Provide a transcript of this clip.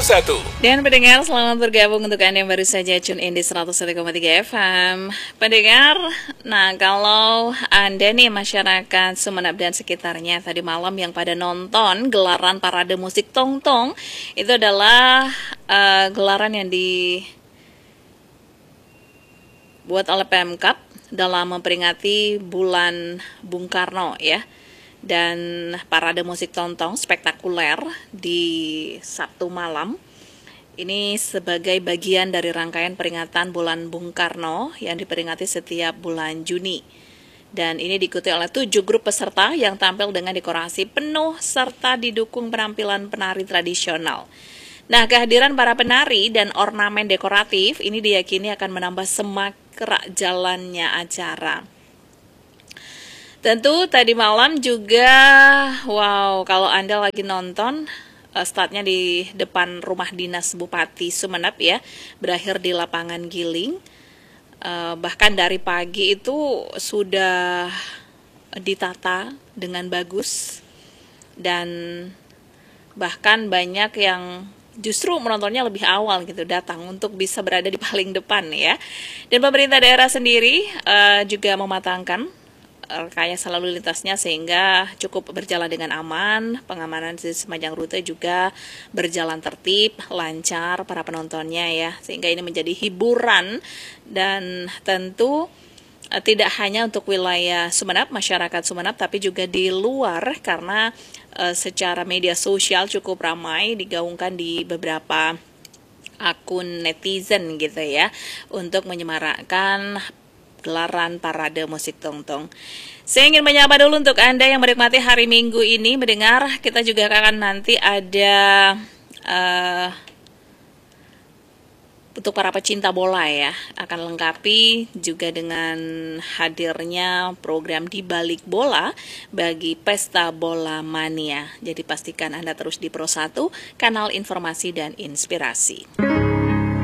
1. Dan pendengar, selamat bergabung untuk Anda yang baru saja tune in di 101,3 FM. Pendengar, nah kalau Anda nih masyarakat Sumeneb dan sekitarnya tadi malam yang pada nonton gelaran parade musik Tongtong, itu adalah gelaran yang dibuat oleh Pemkab dalam memperingati bulan Bung Karno ya. Dan parade musik Tongtong spektakuler di Sabtu malam ini sebagai bagian dari rangkaian peringatan bulan Bung Karno yang diperingati setiap bulan Juni. Dan ini diikuti oleh 7 grup peserta yang tampil dengan dekorasi penuh serta didukung penampilan penari tradisional. Nah, kehadiran para penari dan ornamen dekoratif ini diyakini akan menambah semak jalannya acara. Tentu tadi malam juga, wow, kalau Anda lagi nonton, startnya di depan rumah dinas Bupati Sumeneb ya, berakhir di lapangan Giling. Bahkan dari pagi itu sudah ditata dengan bagus dan bahkan banyak yang justru menontonnya lebih awal gitu datang untuk bisa berada di paling depan ya. Dan pemerintah daerah sendiri juga mematangkan rekayasa lalu lintasnya sehingga cukup berjalan dengan aman, pengamanan di sepanjang rute juga berjalan tertib, lancar para penontonnya ya, sehingga ini menjadi hiburan dan tentu tidak hanya untuk wilayah Sumeneb, masyarakat Sumeneb, tapi juga di luar karena secara media sosial cukup ramai digaungkan di beberapa akun netizen gitu ya untuk menyemarakkan gelaran parade musik Tongtong. Saya ingin menyapa dulu untuk Anda yang menikmati hari Minggu ini mendengar. Kita juga akan nanti ada untuk para pecinta bola ya, akan lengkapi juga dengan hadirnya program di balik bola bagi Pesta Bola Mania. Jadi pastikan Anda terus di Pro 1, kanal informasi dan inspirasi.